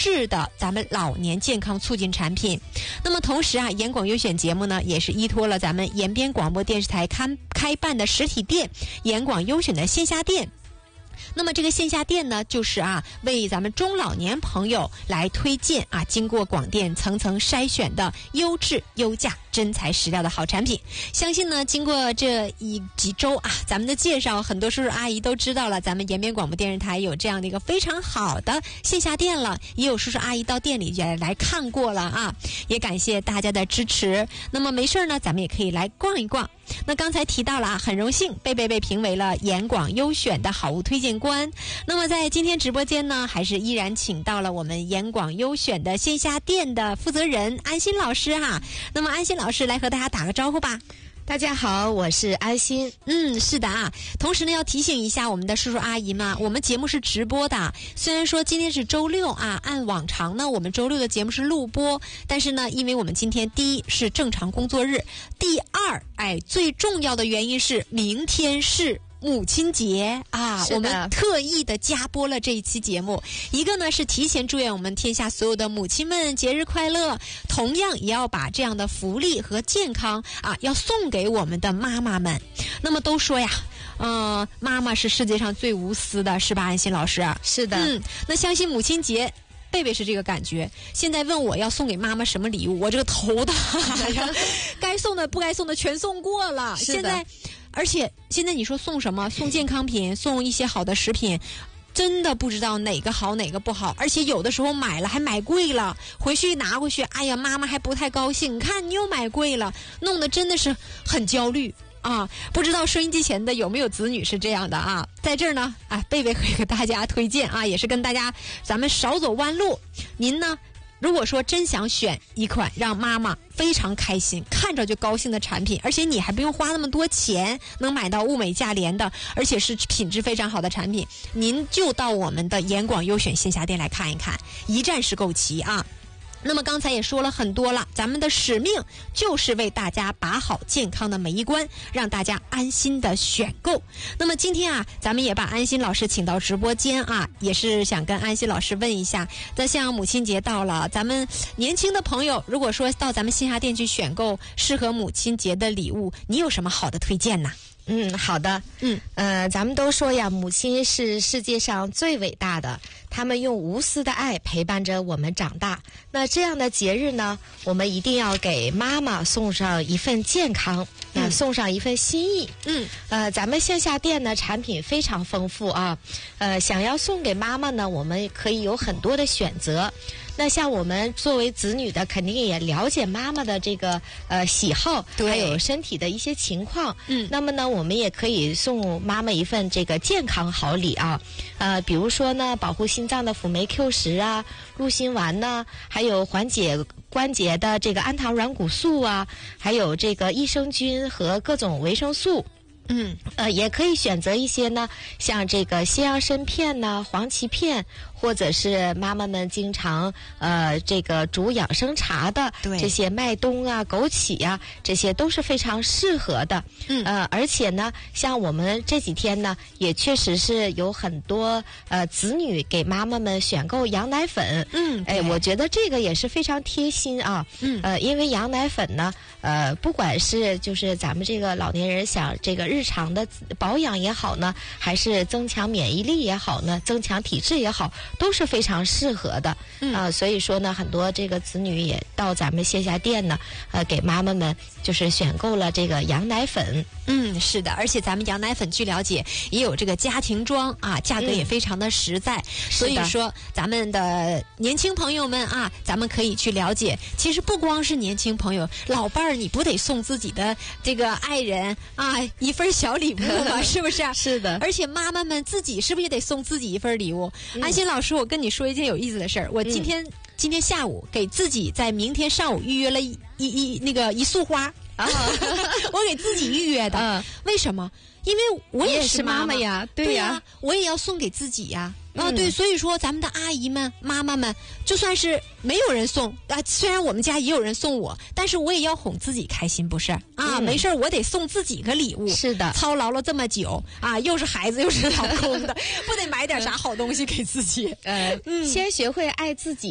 质的咱们老年健康促进产品。那么同时啊，延广优选节目呢，也是依托了咱们延边广播电视台开办的实体店延广优选的线下店。那么这个线下店呢，就是为咱们中老年朋友来推荐经过广电层层筛选的优质优价真材实料的好产品。相信呢，经过这几周咱们的介绍，很多叔叔阿姨都知道了咱们延边广播电视台有这样的一个非常好的线下店了，也有叔叔阿姨到店里也来看过了也感谢大家的支持。那么没事呢，咱们也可以来逛一逛。那刚才提到了很荣幸贝贝被评为了延广优选的好物推荐官。那么在今天直播间呢，还是依然请到了我们延广优选的线下店的负责人安心老师那么安心老师来和大家打个招呼吧。 大家好，我是安心。 是的同时呢，要提醒一下我们的叔叔阿姨们，我们节目是直播的。虽然说今天是周六按往常呢，我们周六的节目是录播，但是呢，因为我们今天第一是正常工作日，第二，最重要的原因是明天是母亲节我们特意的加播了这一期节目。一个呢是提前祝愿我们天下所有的母亲们节日快乐，同样也要把这样的福利和健康要送给我们的妈妈们。那么都说呀妈妈是世界上最无私的，是吧安心老师？ 是的。 那相信母亲节贝贝是这个感觉。现在问我要送给妈妈什么礼物，我这个头大该送的不该送的全送过了。 是的。 而且现在你说送什么？送健康品，送一些好的食品，真的不知道哪个好哪个不好。而且有的时候买了还买贵了，回去拿回去，哎呀妈妈还不太高兴，你看你又买贵了，弄得真的是很焦虑不知道收音机前的有没有子女是这样的在这儿呢贝贝可以给大家推荐也是跟大家咱们少走弯路。您呢如果说真想选一款让妈妈非常开心看着就高兴的产品，而且你还不用花那么多钱能买到物美价廉的，而且是品质非常好的产品，您就到我们的延广优选线下店来看一看，一站式购齐那么刚才也说了很多了，咱们的使命就是为大家把好健康的每一关，让大家安心的选购。那么今天咱们也把安心老师请到直播间也是想跟安心老师问一下，那像母亲节到了，咱们年轻的朋友如果说到咱们线下店去选购适合母亲节的礼物，你有什么好的推荐呢？ 好的。咱们都说呀，母亲是世界上最伟大的，他们用无私的爱陪伴着我们长大。那这样的节日呢，我们一定要给妈妈送上一份健康，送上一份心意。咱们线下店呢产品非常丰富想要送给妈妈呢，我们可以有很多的选择。那像我们作为子女的，肯定也了解妈妈的这个喜好，还有身体的一些情况。那么呢，我们也可以送妈妈一份这个健康好礼比如说呢，保护心脏的辅酶 Q10鹿心丸呢，还有缓解关节的这个氨糖软骨素还有这个益生菌和各种维生素。也可以选择一些呢，像这个西洋参片黄芪片，或者是妈妈们经常这个煮养生茶的这些麦冬枸杞这些都是非常适合的。而且呢，像我们这几天呢，也确实是有很多子女给妈妈们选购羊奶粉。我觉得这个也是非常贴心因为羊奶粉呢，不管是就是咱们这个老年人想这个日常的保养也好呢，还是增强免疫力也好呢，增强体质也好，都是非常适合的。所以说呢，很多这个子女也到咱们线下店呢，给妈妈们就是选购了这个羊奶粉。 是的，而且咱们羊奶粉据了解也有这个家庭装价格也非常的实在。所以说咱们的年轻朋友们咱们可以去了解，其实不光是年轻朋友，老伴儿你不得送自己的这个爱人一份小礼物吗？是不是？ 是的。 而且妈妈们自己是不是也得送自己一份礼物？安心老师，我跟你说一件有意思的事儿，我今天下午给自己在明天上午预约了一束花我给自己预约的。为什么？因为我也是妈妈呀。 对呀，我也要送给自己呀。对，所以说咱们的阿姨们、妈妈们，就算是没有人送虽然我们家也有人送我，但是我也要哄自己开心，不是没事我得送自己个礼物。 是的， 操劳了这么久又是孩子又是老公的，不得买点啥好东西给自己。 先学会爱自己。